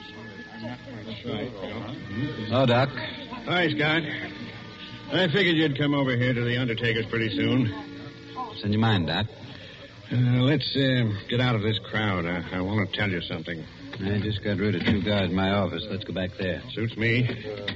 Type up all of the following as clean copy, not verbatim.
Hello, Doc. Hi, Scott. I figured you'd come over here to the undertaker's pretty soon. What's in your mind, Doc? Let's get out of this crowd. I want to tell you something. I just got rid of 2 guys in my office. Let's go back there. Suits me.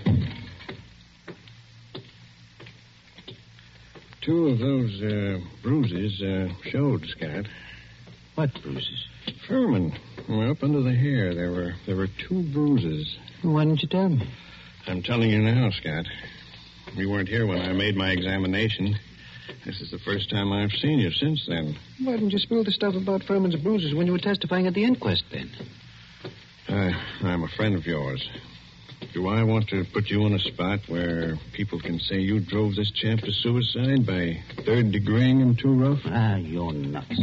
2 of those bruises showed, Scott. What bruises? Furman. Well, up under the hair, there were 2 bruises. Why didn't you tell me? I'm telling you now, Scott. You weren't here when I made my examination. This is the first time I've seen you since then. Why didn't you spill the stuff about Furman's bruises when you were testifying at the inquest, then? I'm a friend of yours. Do I want to put you on a spot where people can say you drove this chap to suicide by third-degreeing him too rough? You're nuts.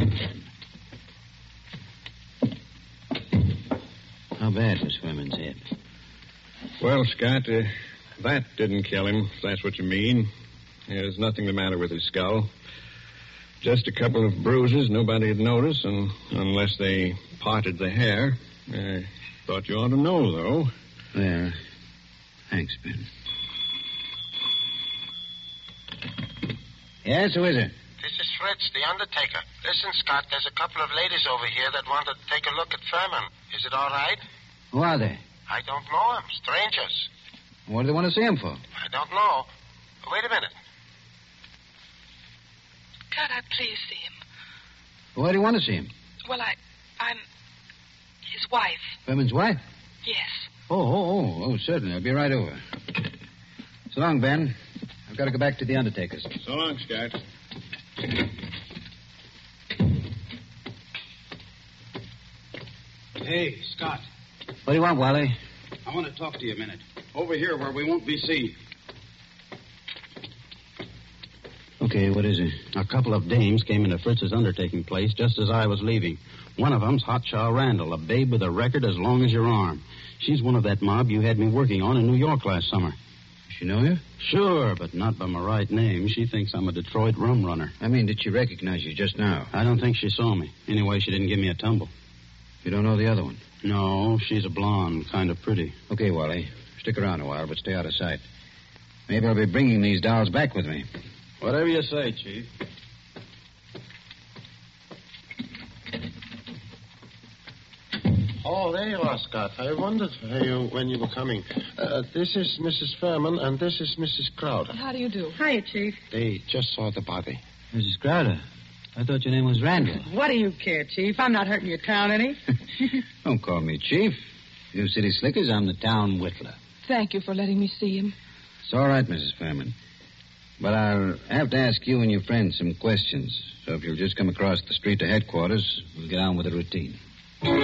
How bad was Furman's head? Well, Scott, that didn't kill him, if that's what you mean. There's nothing the matter with his skull. Just a couple of bruises nobody'd notice, and unless they parted the hair. Thought you ought to know, though. There. Thanks, Ben. Yes, who is it? This is Fritz, the undertaker. Listen, Scott, there's a couple of ladies over here that want to take a look at Furman. Is it all right? Who are they? I don't know them. Strangers. What do they want to see him for? I don't know. Wait a minute. Could I please see him? Why do you want to see him? Well, I'm his wife. Furman's wife? Yes. Oh, certainly. I'll be right over. So long, Ben. I've got to go back to the undertaker's. So long, Scott. Hey, Scott. What do you want, Wally? I want to talk to you a minute. Over here where we won't be seen. Okay, what is it? A couple of dames came into Fritz's undertaking place just as I was leaving. One of them's Hotshaw Randall, a babe with a record as long as your arm. She's one of that mob you had me working on in New York last summer. Does she know you? Sure, but not by my right name. She thinks I'm a Detroit rum runner. I mean, did she recognize you just now? I don't think she saw me. Anyway, she didn't give me a tumble. You don't know the other one? No, she's a blonde, kind of pretty. Okay, Wally. Stick around a while, but stay out of sight. Maybe I'll be bringing these dolls back with me. Whatever you say, Chief. Oh, there you are, Scott. I wondered when you were coming. This is Mrs. Furman, and this is Mrs. Crowder. How do you do? Hiya, Chief. They just saw the body. Mrs. Crowder, I thought your name was Randall. What do you care, Chief? I'm not hurting your town any. Don't call me Chief. You city slickers, I'm the town whittler. Thank you for letting me see him. It's all right, Mrs. Furman. But I'll have to ask you and your friends some questions. So if you'll just come across the street to headquarters, we'll get on with the routine.